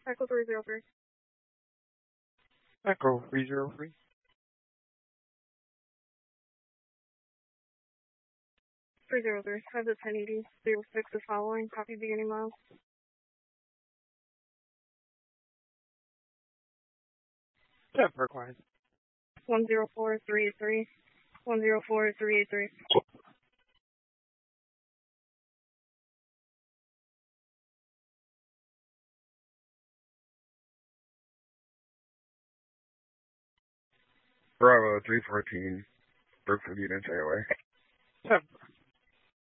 Echo 303. Echo 303. 303. Have the 1080 06 is following. Copy beginning miles. Temper line. 104383. 104383. Bravo 314. Brookfield Units AOA. Temper.